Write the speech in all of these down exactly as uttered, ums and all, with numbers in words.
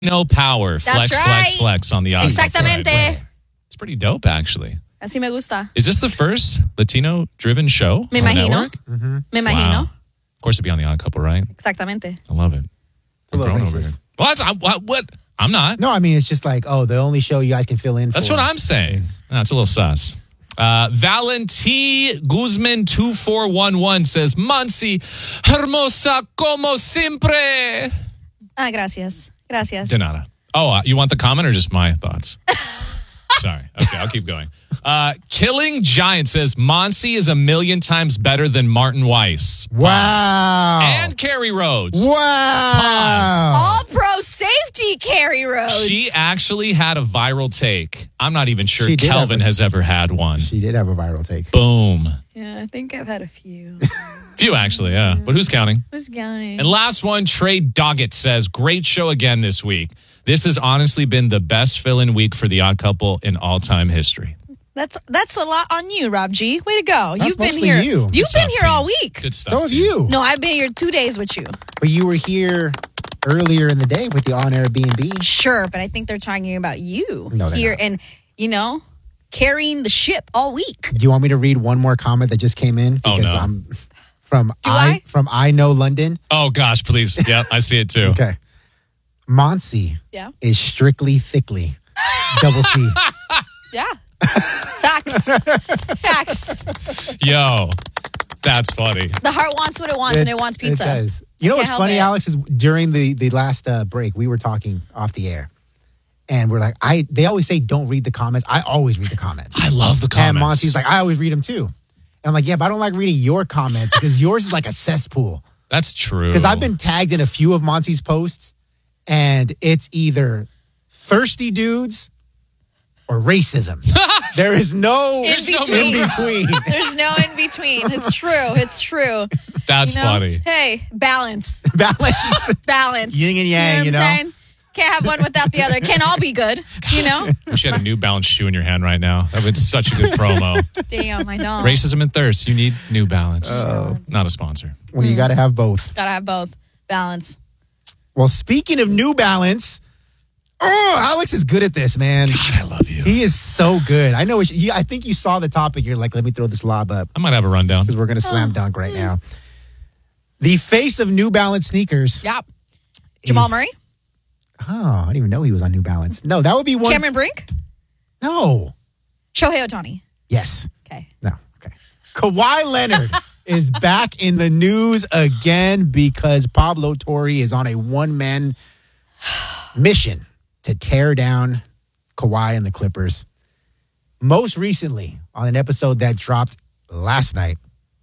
No power. That's flex, right. flex, flex on the Odd Couple Exactamente. side. It's pretty dope, actually. Así me gusta. Is this the first Latino-driven show Me on the imagino. network? Mm-hmm. Me imagino. Wow. Of course, it'd be on the Odd Couple, right? Exactamente. I love it. A little grown over racist. here. Well, that's, I, what, what? I'm not. No, I mean, it's just like, oh, the only show you guys can fill in for. That's what I'm saying. No, it's a little sus. Uh, Valenti Guzman two four one one says, Mansi, hermosa como siempre. Ah, gracias. Gracias. De nada. Oh, uh, you want the comment or just my thoughts? Sorry. Okay, I'll keep going. Uh, Killing Giant says, Monsi is a million times better than Martin Weiss. Wow. And Carrie Rhodes. Wow. All pro safety, Carrie Rhodes. She actually had a viral take. I'm not even sure She did Kelvin have a- has ever had one. She did have a viral take. Boom. Yeah, I think I've had a few. Few, actually, yeah. But who's counting? Who's counting? And last one, Trey Doggett says, great show again this week. This has honestly been the best fill-in week for The Odd Couple in all-time history. That's that's a lot on you, Rob G. Way to go. That's You've been mostly here. you. You've Good been stuff, here team. all week. Good stuff. So have team. you. No, I've been here two days with you. But you were here earlier in the day with the on-air B and B. Sure, but I think they're talking about you No, they're here not. and, you know, carrying the ship all week. Do you want me to read one more comment that just came in? Oh, Because no. I'm from Do I, I? from I Know London. Oh, gosh, please. Yep, I see it too. Okay. Monsi Yeah. is strictly thickly. Double C. Yeah. Facts. Facts. Yo, that's funny. The heart wants what it wants, and it wants pizza. It does. You know Can't what's help funny, it. Alex, is during the, the last uh, break, we were talking off the air. And we're like, I. They always say don't read the comments. I always read the comments. I love the And comments. Monsi's like, I always read them too. And I'm like, yeah, but I don't like reading your comments because yours is like a cesspool. That's true. Because I've been tagged in a few of Monty's posts, and it's either thirsty dudes or racism. There is no In between. in between. There's no in between. It's true. It's true. That's You know? funny. Hey, balance. Balance. Balance. Yin and yang, You know you what know? I'm saying? Can't have one without the other. Can't all be good. You know? Wish you had a New Balance shoe in your hand right now. That would be such a good promo. Damn, I know. Racism and thirst. You need New Balance. Oh. Not a sponsor. Well, you got to have both. Gotta have both. Balance. Well, speaking of New Balance, oh, Alex is good at this, man. God, I love you. He is so good. I know. It, you, I think you saw the topic. You're like, let me throw this lob up I might have a rundown. because we're going to slam dunk right now. The face of New Balance sneakers. Yep. Jamal is- Murray? Oh, I didn't even know he was on New Balance. No, that would be one. Cameron Brink? No. Shohei Ohtani. Yes. Okay. No. Okay. Kawhi Leonard is back in the news again because Pablo Torre is on a one-man mission to tear down Kawhi and the Clippers. Most recently, on an episode that dropped last night,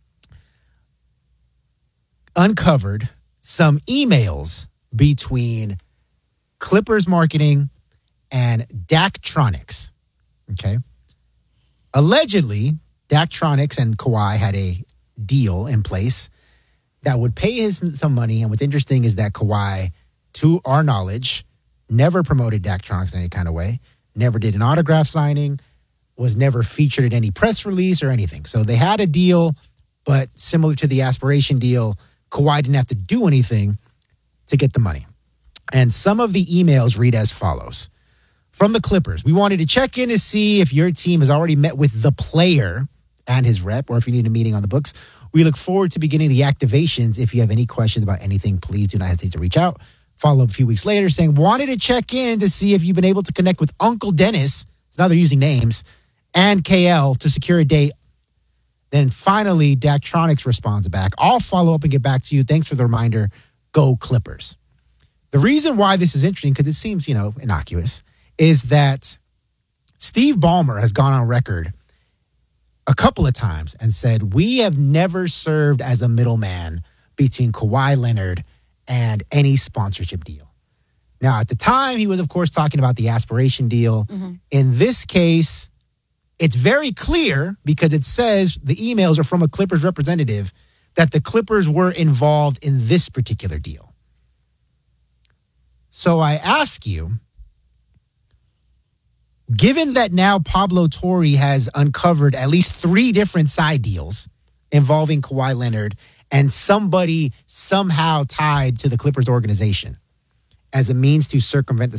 uncovered some emails between Clippers marketing and Daktronics. Okay. Allegedly, Daktronics and Kawhi had a deal in place that would pay his some money. And what's interesting is that Kawhi, to our knowledge, never promoted Daktronics in any kind of way, never did an autograph signing, was never featured in any press release or anything. So they had a deal, but similar to the Aspiration deal, Kawhi didn't have to do anything to get the money. And some of the emails read as follows. From the Clippers, we wanted to check in to see if your team has already met with the player and his rep, or if you need a meeting on the books. We look forward to beginning the activations. If you have any questions about anything, please do not hesitate to reach out. Follow up a few weeks later saying, wanted to check in to see if you've been able to connect with Uncle Dennis. Now they're using names. And K L to secure a date. Then finally, Daktronics responds back. I'll follow up and get back to you. Thanks for the reminder. Go Clippers. The reason why this is interesting, because it seems, you know, innocuous, is that Steve Ballmer has gone on record a couple of times and said, we have never served as a middleman between Kawhi Leonard and any sponsorship deal. Now, at the time, he was, of course, talking about the Aspiration deal. Mm-hmm. In this case, it's very clear because it says the emails are from a Clippers representative that the Clippers were involved in this particular deal. So I ask you, given that now Pablo Torre has uncovered at least three different side deals involving Kawhi Leonard and somebody somehow tied to the Clippers organization, as a means to circumvent the